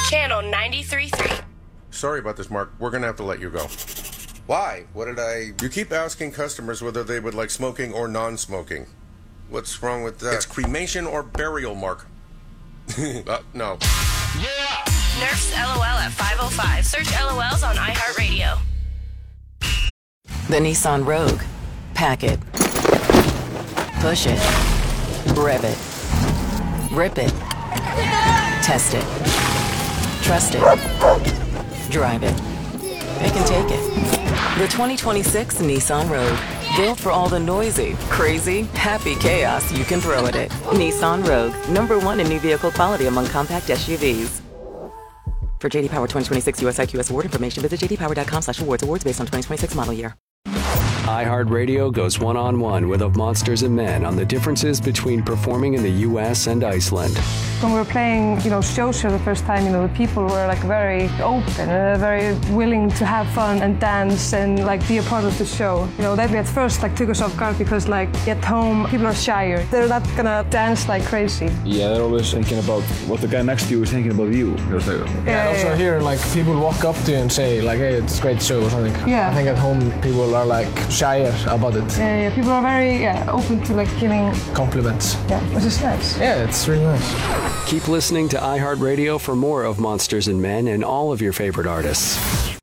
Channel 93.3. Sorry about this, Mark. We're going to have to let you go. Why? What did I... You keep asking customers whether they would like smoking or non-smoking. What's wrong with that? It's cremation or burial, Mark. No. Yeah! Nerf's LOL at 5:05. Search LOLs on iHeartRadio. The Nissan Rogue. Pack it. Push it. Rev it. Rip it. Test it. Trust it. Drive it. It can take it. The 2026 Nissan Rogue. Built for all the noisy, crazy, happy chaos you can throw at it. Nissan Rogue. #1 in new vehicle quality among compact SUVs. For JD Power 2026 US IQS award information, visit jdpower.com/awards. Awards based on 2026 model year. iHeartRadio goes one-on-one with Of Monsters and Men on the differences between performing in the U.S. and Iceland. When we were playing, shows for the first time, the people were very open and very willing to have fun and dance and be a part of the show. That at first took us off guard because at home people are shyer. They're not gonna dance like crazy. Yeah, they're always thinking about what the guy next to you is thinking about you. Yeah, also here people walk up to you and say hey, it's a great show or something. Yeah. I think at home people are shyer about it. Yeah, people are very open to giving compliments. Yeah, which is nice. Yeah, it's really nice. Keep listening to iHeartRadio for more of Monsters and Men and all of your favorite artists.